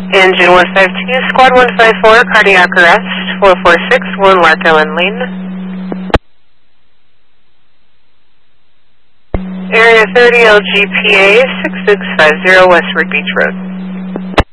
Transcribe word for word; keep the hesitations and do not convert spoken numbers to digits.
Engine one five two, Squad one five four, cardiac arrest, four four six, one Lark Island Lane. Area thirty L G P A, six six five zero, Westward Beach Road.